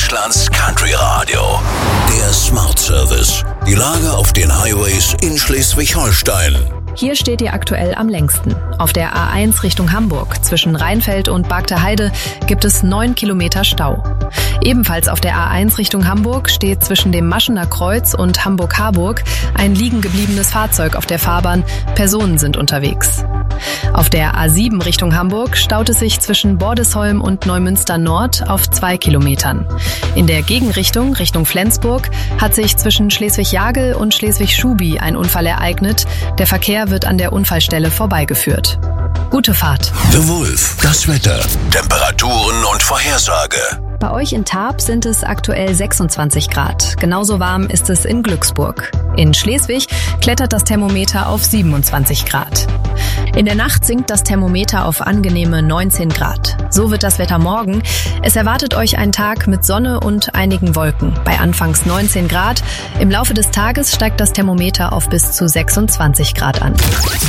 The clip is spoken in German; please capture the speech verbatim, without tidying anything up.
Deutschlands Country Radio. Der Smart Service. Die Lage auf den Highways in Schleswig-Holstein. Hier steht ihr aktuell am längsten. Auf der A eins Richtung Hamburg zwischen Rheinfeld und Bargteheide gibt es neun Kilometer Stau. Ebenfalls auf der A eins Richtung Hamburg steht zwischen dem Maschener Kreuz und Hamburg-Harburg ein liegen gebliebenes Fahrzeug auf der Fahrbahn. Personen sind unterwegs. Auf der A sieben Richtung Hamburg staut es sich zwischen Bordesholm und Neumünster Nord auf zwei Kilometern. In der Gegenrichtung, Richtung Flensburg, hat sich zwischen Schleswig-Jagel und Schleswig-Schubi ein Unfall ereignet. Der Verkehr wird an der Unfallstelle vorbeigeführt. Gute Fahrt. The Wolf, das Wetter, Temperaturen und Vorhersage. Bei euch in Tarp sind es aktuell sechsundzwanzig Grad. Genauso warm ist es in Glücksburg. In Schleswig klettert das Thermometer auf siebenundzwanzig Grad. In der Nacht sinkt das Thermometer auf angenehme neunzehn Grad. So wird das Wetter morgen. Es erwartet euch ein Tag mit Sonne und einigen Wolken. Bei anfangs neunzehn Grad. Im Laufe des Tages steigt das Thermometer auf bis zu sechsundzwanzig Grad an.